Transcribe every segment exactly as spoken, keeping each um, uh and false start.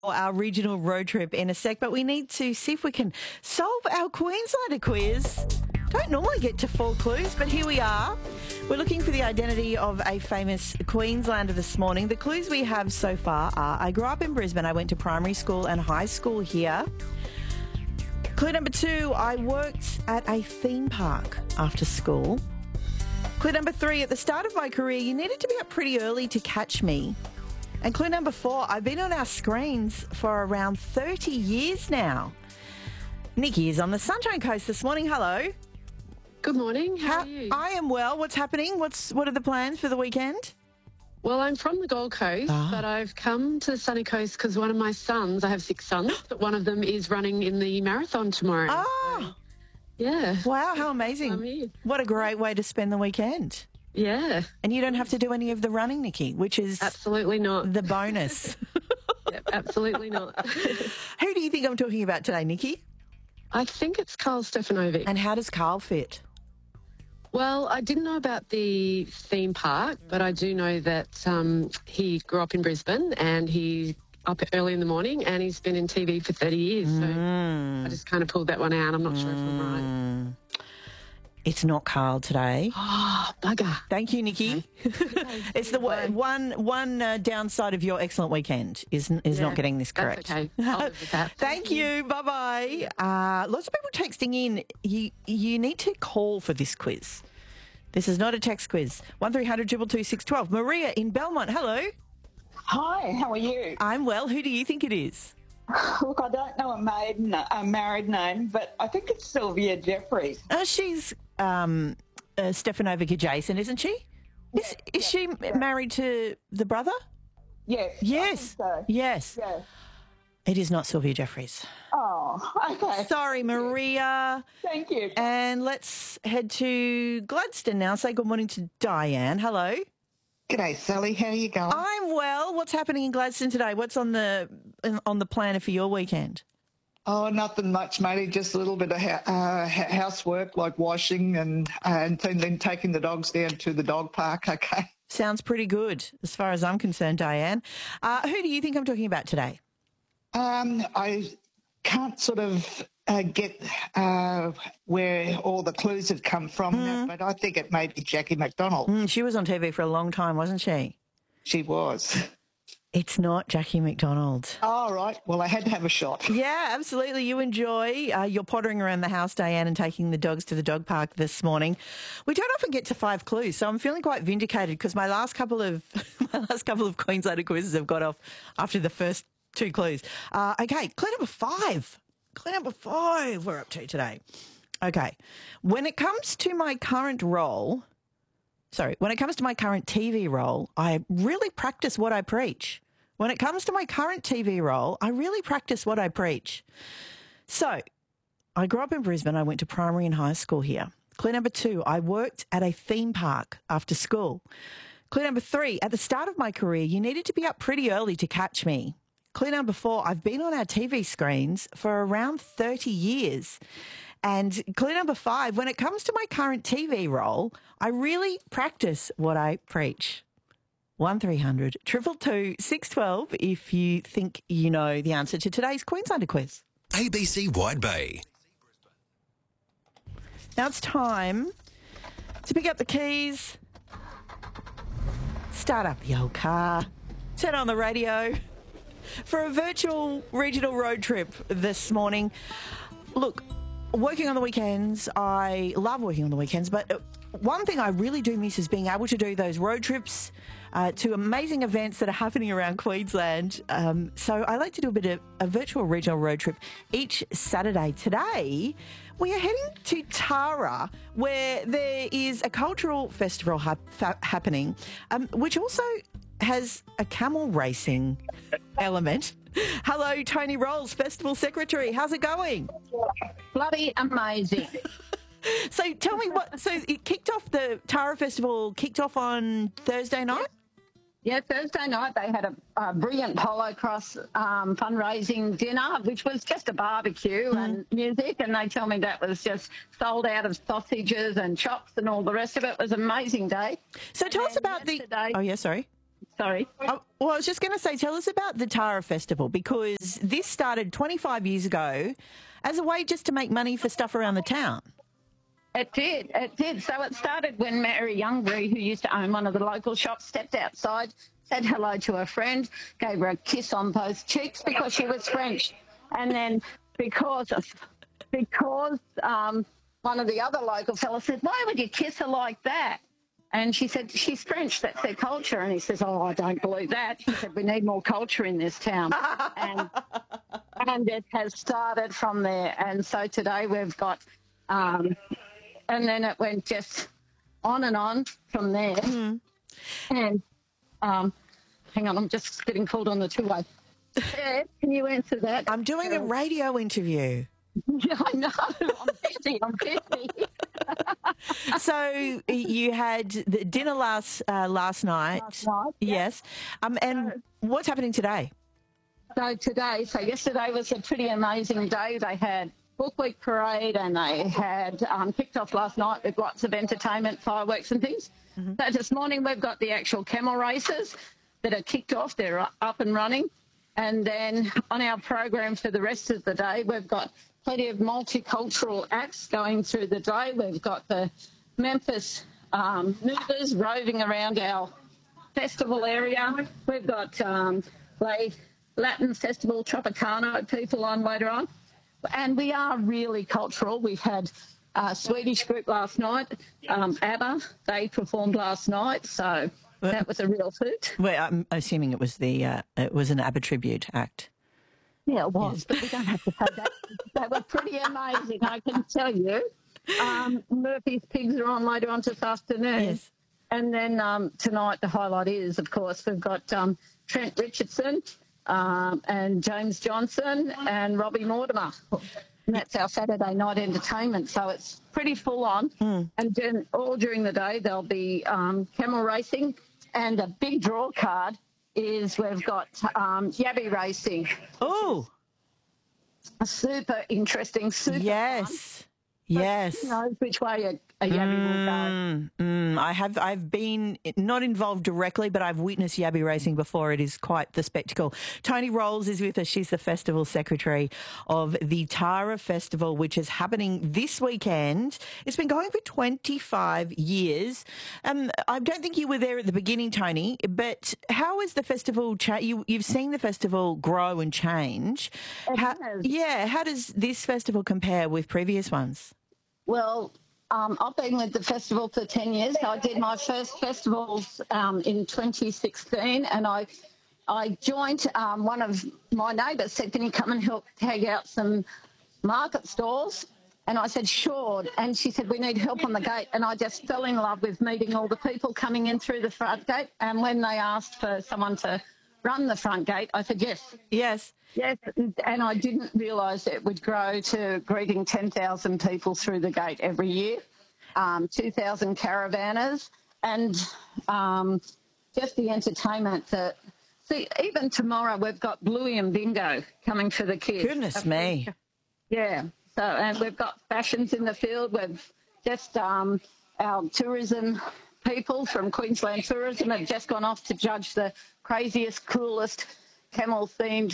our regional road trip in a sec, but we need to see if we can solve our Queenslander quiz. Don't normally get to four clues, but here we are. We're looking for the identity of a famous Queenslander this morning. The clues we have so far are: I grew up in Brisbane. I went to primary school and high school here. Clue number two, I worked at a theme park after school. Clue number three, at the start of my career, you needed to be up pretty early to catch me. And clue number four, I've been on our screens for around thirty years now. Nikki is on the Sunshine Coast this morning. Hello. Good morning. How, How are you? I am well. What's happening? What's What are the plans for the weekend? Well, I'm from the Gold Coast, Ah. but I've come to the sunny coast because one of my sons, I have six sons, but one of them is running in the marathon tomorrow. Oh, Yeah. wow, how I'm amazing. here. What a great way to spend the weekend. Yeah, And you don't have to do any of the running, Nikki, which is absolutely not. the bonus. Yep, absolutely not. Who do you think I'm talking about today, Nikki? I think it's Carl Stefanovic. And how does Carl fit? Well, I didn't know about the theme park, but I do know that um, he grew up in Brisbane and he's up early in the morning and he's been in T V for thirty years. So Mm. I just kind of pulled that one out. I'm not sure if I'm right. Mm. It's not Carl today. Oh, bugger. Thank you, Nikki. It's the one one one uh, downside of your excellent weekend is is Yeah, not getting this correct. That's okay. I'll live with that. Thank you. Bye bye. Uh, lots of people texting in. You you need to call for this quiz. This is not a text quiz. One three hundred two two six twelve. Maria in Belmont. Hello. Hi, how are you? I'm well. Who do you think it is? Look, I don't know a maiden, a married name, but I think it's Sylvia Jeffries. Oh, she's um, uh, Stefanovic adjacent, isn't she? Is, is she married to the brother? Yes. I Yes. think so. Yes. Yes. It is not Sylvia Jeffries. Oh, okay. Sorry, Maria. Thank you. And let's head to Gladstone now. Say good morning to Diane. Hello. G'day, Sally. How are you going? I'm well. What's happening in Gladstone today? What's on the on the planner for your weekend? Oh, nothing much, matey. Just a little bit of ha- uh, ha- housework, like washing and and then then taking the dogs down to the dog park. Okay. Sounds pretty good as far as I'm concerned, Diane. Uh, who do you think I'm talking about today? Um, I can't sort of uh, get uh, where all the clues have come from, Mm. but I think it may be Jackie McDonald. Mm, she was on T V for a long time, wasn't she? She was. It's not Jackie McDonald. All right. Well, I had to have a shot. Yeah, absolutely. You enjoy uh, your pottering around the house, Diane, and taking the dogs to the dog park this morning. We don't often get to five clues, so I'm feeling quite vindicated because my last couple of my last couple of Queenslander quizzes have got off after the first two clues. Uh, okay, clue number five. Clue number five we're up to today. Okay. When it comes to my current role, sorry, when it comes to my current T V role, I really practice what I preach. When it comes to my current T V role, I really practice what I preach. So, I grew up in Brisbane. I went to primary and high school here. Clue number two, I worked at a theme park after school. Clue number three, at the start of my career, you needed to be up pretty early to catch me. Clue number four, I've been on our T V screens for around thirty years. And clue number five, when it comes to my current T V role, I really practice what I preach. one three hundred two two two six one two if you think you know the answer to today's Queenslander quiz. A B C Wide Bay. Now it's time to pick up the keys, start up the old car, turn on the radio for a virtual regional road trip this morning. Look, working on the weekends, I love working on the weekends, but one thing I really do miss is being able to do those road trips uh, to amazing events that are happening around Queensland. Um, so I like to do a bit of a virtual regional road trip each Saturday. Today, we are heading to Tara, where there is a cultural festival ha- fa- happening, um, which also has a camel racing element. Hello, Tony Rolls, Festival Secretary. How's it going? Bloody amazing. So tell me what, so it kicked off, the Tara Festival kicked off on Thursday night? Yeah, Thursday night they had a, a brilliant polo cross um, fundraising dinner, which was just a barbecue Mm. and music, and they tell me that was just sold out of sausages and chops and all the rest of it. It was an amazing day. So tell us And about the, yesterday- oh yeah, sorry. Sorry. Oh, well, I was just going to say, tell us about the Tara Festival, because this started twenty-five years ago as a way just to make money for stuff around the town. It did, it did. So it started when Mary Youngbury, who used to own one of the local shops, stepped outside, said hello to her friend, gave her a kiss on both cheeks because she was French. And then because of, because um, one of the other local fellas said, why would you kiss her like that? And she said, she's French, that's their culture. And he says, oh, I don't believe that. She said, we need more culture in this town. and, and it has started from there. And so today we've got... Um, And then it went just on and on from there. Mm. And um, hang on, I'm just getting called on the two-way. Yeah, can you answer that? I'm doing a radio interview. Yeah, I know. I'm busy. I'm busy. So you had the dinner last uh, last night. Last night, yeah. Yes. Um, and what's happening today? So today, so yesterday was a pretty amazing day. They had Book Week Parade, and they had um, kicked off last night with lots of entertainment, fireworks and things. Mm-hmm. So this morning we've got the actual camel races that are kicked off. They're up and running. And then on our program for the rest of the day, we've got plenty of multicultural acts going through the day. We've got the Memphis um, Movers roving around our festival area. We've got um, Latin Festival Tropicana people on later on. And we are really cultural. We've had a Swedish group last night, um, ABBA. They performed last night, so that was a real hoot. Well, I'm assuming it was the uh, it was an ABBA tribute act. Yeah, it was, yes. But we don't have to say that. They were pretty amazing, I can tell you. Um, Murphy's Pigs are on later on this afternoon. Yes. And then um, tonight the highlight is, of course, we've got um, Trent Richardson, Um, and James Johnson and Robbie Mortimer. And that's our Saturday night entertainment, so it's pretty full on. Mm. And then all during the day there'll be um, camel racing, and a big draw card is we've got um, yabby racing. Oh, super interesting, super yes. fun. Yes. Who knows which way a, a yabby mm, will go? Mm, I have. I've been not involved directly, but I've witnessed yabby racing before. It is quite the spectacle. Toni Rolls is with us. She's the festival secretary of the Tara Festival, which is happening this weekend. It's been going for twenty-five years. Um, I don't think you were there at the beginning, Toni, but how is the festival? Cha- you, you've seen the festival grow and change. It how, has. Yeah. How does this festival compare with previous ones? Well, um, I've been with the festival for ten years. I did my first festivals um, in twenty sixteen, and I I joined, um, one of my neighbours said, can you come and help tag out some market stalls? And I said, sure. And she said, we need help on the gate. And I just fell in love with meeting all the people coming in through the front gate. And when they asked for someone to run the front gate, I said, yes. Yes. Yes, and I didn't realise it would grow to greeting ten thousand people through the gate every year, um, two thousand caravanners, and um, just the entertainment that... See, even tomorrow we've got Bluey and Bingo coming for the kids. Goodness me. Yeah, so, and we've got fashions in the field. We've just, um, our tourism people from Queensland Tourism have just gone off to judge the craziest, coolest camel-themed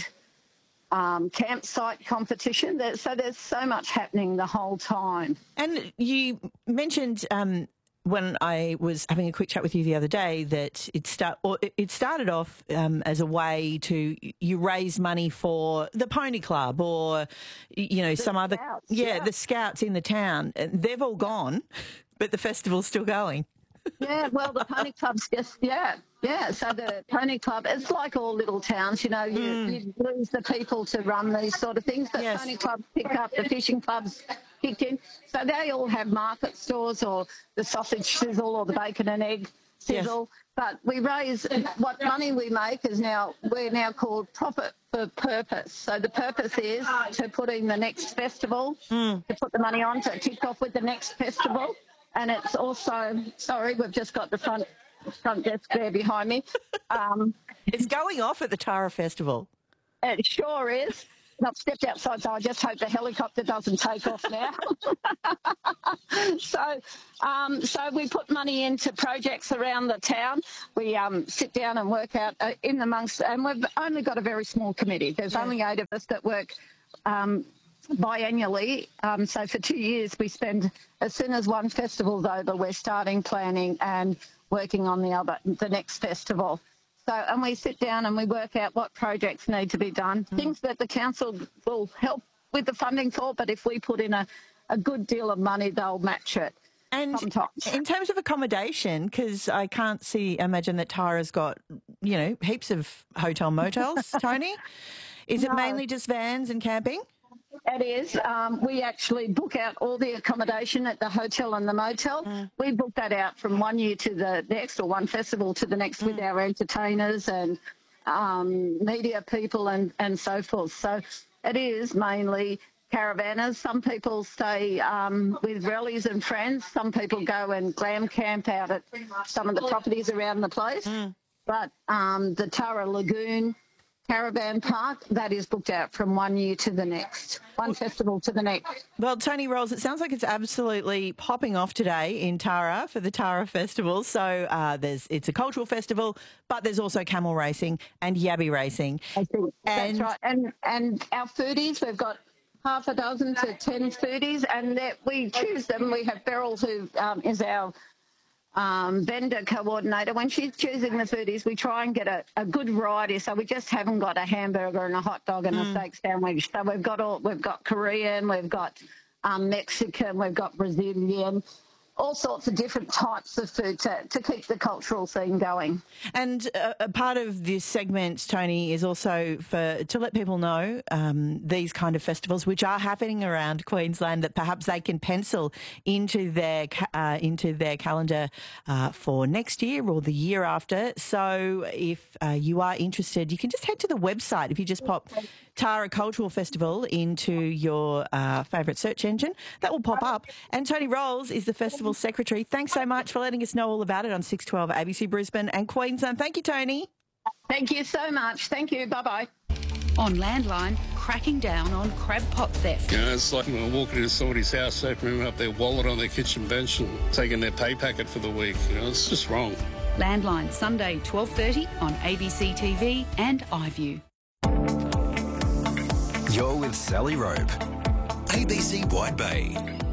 Um, campsite competition. So there's so much happening the whole time. And you mentioned um, when I was having a quick chat with you the other day that it start or it started off um, as a way to you raise money for the Pony Club or you know the some other scouts, yeah, yeah the scouts in the town. They've all gone, but the festival's still going. Yeah, well, the Pony Club's just, yeah, yeah. So the Pony Club, it's like all little towns, you know, you, mm. you lose the people to run these sort of things, but yes. Pony Clubs pick up, the fishing clubs kicked in. So they all have market stores or the sausage sizzle or the bacon and egg sizzle. Yes. But we raise, what money we make is now, we're now called Profit for Purpose. So the purpose is to put in the next festival, mm. to put the money on to kick off with the next festival. And it's also, sorry, we've just got the front front desk there behind me. Um, it's going off at the Tara Festival. It sure is. And I've stepped outside, so I just hope the helicopter doesn't take off now. so, um, so we put money into projects around the town. We um, sit down and work out uh, in amongst, and we've only got a very small committee. There's yes. only eight of us that work um, biannually. Um, so for two years, we spend, as soon as one festival's over, we're starting planning and working on the other, the next festival. So, and we sit down and we work out what projects need to be done, mm. things that the council will help with the funding for, but if we put in a, a good deal of money, they'll match it. And sometimes. In terms of accommodation, because I can't see, imagine that Tara's got, you know, heaps of hotel motels, Tony. Is no. it mainly just vans and camping? It is. Um, we actually book out all the accommodation at the hotel and the motel. Mm. We book that out from one year to the next, or one festival to the next, mm. with our entertainers and um, media people and, and so forth. So it is mainly caravanners. Some people stay um, with relatives and friends. Some people go and glam camp out at some of the properties around the place. Mm. But um, the Tara Lagoon Caravan Park, that is booked out from one year to the next, one festival to the next. Well, Tony Rolls, it sounds like it's absolutely popping off today in Tara for the Tara Festival. So uh, there's it's a cultural festival, but there's also camel racing and yabby racing. I think and, that's right. And and our foodies, we've got half a dozen to ten foodies, and that we choose them. We have Beryl, who um, is our Um, vendor coordinator. When she's choosing the foodies, we try and get a, a good variety. So we just haven't got a hamburger and a hot dog and mm. a steak sandwich. So we've got all we've got Korean, we've got um, Mexican, we've got Brazilian, all sorts of different types of food to, to keep the cultural scene going. And uh, a part of this segment, Tony, is also for to let people know um, these kind of festivals which are happening around Queensland, that perhaps they can pencil into their uh, into their calendar uh, for next year or the year after. So if uh, you are interested, you can just head to the website. If you just pop Tara Cultural Festival into your uh, favourite search engine, that will pop up. And Tony Rolls is the festival secretary. Thanks so much for letting us know all about it on six twelve A B C Brisbane and Queensland. Thank you, Tony. Thank you so much. Thank you. Bye-bye. On Landline, cracking down on crab pot theft. You know, it's like when we're walking into somebody's house, opening up their wallet on their kitchen bench and taking their pay packet for the week. You know, it's just wrong. Landline, Sunday, twelve thirty on A B C T V and iView. You're with Sally Rope, A B C Wide Bay.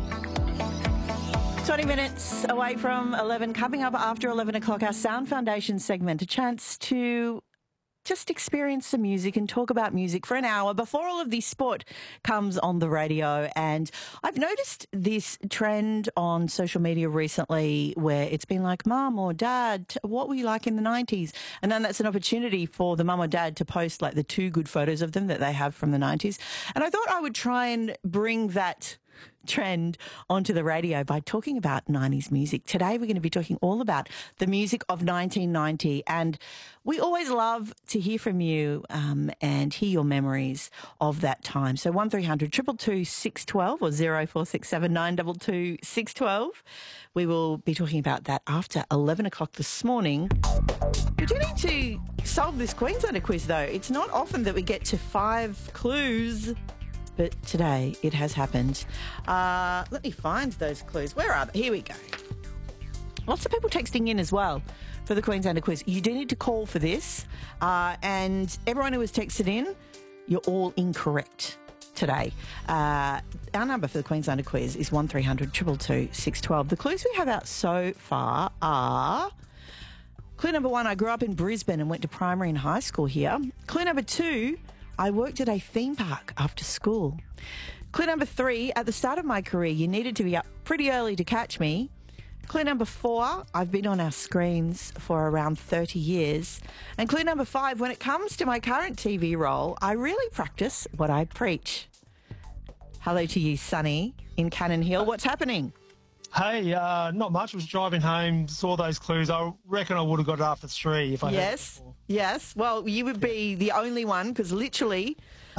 twenty minutes away from eleven, coming up after eleven o'clock, our Sound Foundation segment, a chance to just experience some music and talk about music for an hour before all of the sport comes on the radio. And I've noticed this trend on social media recently where it's been like, Mum or Dad, what were you like in the nineties? And then that's an opportunity for the mum or dad to post like the two good photos of them that they have from the nineties. And I thought I would try and bring that trend onto the radio by talking about nineties music. Today we're going to be talking all about the music of nineteen ninety, and we always love to hear from you um, and hear your memories of that time. So one three hundred, two two two, six one two or zero four six seven, nine two two, six one two. We will be talking about that after eleven o'clock this morning. We do need to solve this Queenslander quiz though. It's not often that we get to five clues, but today it has happened. Uh, let me find those clues. Where are they? Here we go. Lots of people texting in as well for the Queenslander quiz. You do need to call for this. Uh, and everyone who has texted in, you're all incorrect today. Uh, our number for the Queenslander quiz is one three hundred, two two two, six one two. The clues we have out so far are... Clue number one, I grew up in Brisbane and went to primary and high school here. Clue number two, I worked at a theme park after school. Clue number three, at the start of my career, you needed to be up pretty early to catch me. Clue number four, I've been on our screens for around thirty years. And clue number five, when it comes to my current T V role, I really practice what I preach. Hello to you, Sunny, in Cannon Hill. What's happening? Hey, uh, not much. Was driving home, saw those clues. I reckon I would have got it after three if I yes, had it. Yes. Well, you would be the only one because literally,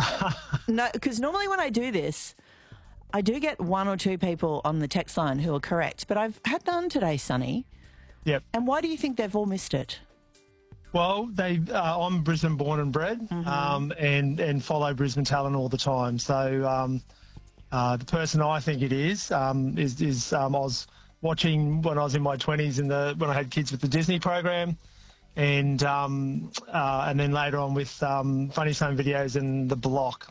no, because normally when I do this, I do get one or two people on the text line who are correct, but I've had none today, Sonny. Yep. And why do you think they've all missed it? Well, they, uh, I'm Brisbane born and bred, mm-hmm. um, and and follow Brisbane talent all the time. So um, uh, the person I think it is um, is is um, I was watching when I was in my twenties in the when I had kids with the Disney program, and um, uh, and then later on with um, Funny Stone Videos and The Block.